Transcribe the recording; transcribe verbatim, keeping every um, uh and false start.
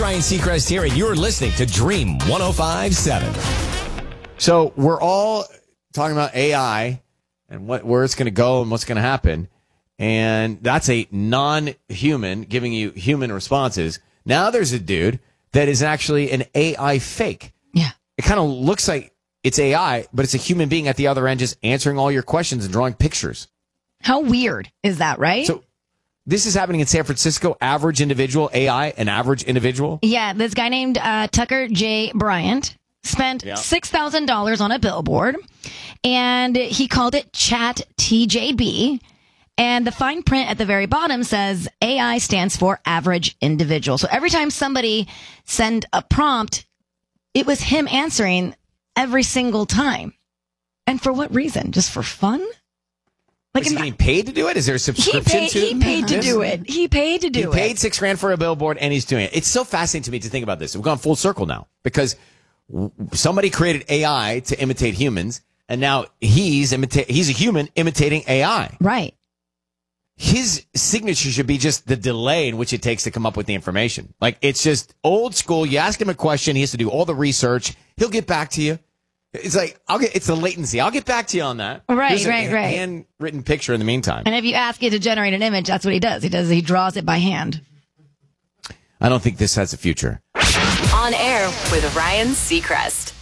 Ryan Seacrest here, and you're listening to Dream one oh five point seven. So we're all talking about A I and what where it's going to go and what's going to happen. And that's a non-human giving you human responses. Now there's a dude that is actually an A I fake. Yeah. It kind of looks like it's A I, but it's a human being at the other end just answering all your questions and drawing pictures. How weird is that, right? So this is happening in San Francisco. Average individual, A I, an average individual. Yeah, this guy named uh, Tucker J. Bryant spent Yeah. six thousand dollars on a billboard, and he called it Chat T J B. And the fine print at the very bottom says A I stands for average individual. So every time somebody send a prompt, it was him answering every single time. And for what reason? Just for fun? Like, Is he getting paid to do it? Is there a he subscription paid, to he paid to this? do it. He paid to do He it. paid six grand for a billboard, and he's doing it. It's so fascinating to me to think about this. We've gone full circle now because w- somebody created A I to imitate humans, and now he's imita- he's a human imitating A I. Right. His signature should be just the delay in which it takes to come up with the information. Like, it's just old school. You ask him a question, he has to do all the research. He'll get back to you. It's like, I'll get, it's the latency. I'll get back to you on that. Right, Here's right, a right. handwritten picture in the meantime. And if you ask it to generate an image, that's what he does. He does. He draws it by hand. I don't think this has a future. On air with Ryan Seacrest.